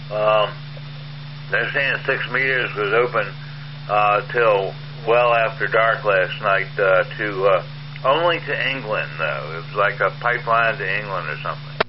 Um, they're saying 6 meters was open till well after dark last night only to England, though. It was like a pipeline to England or something.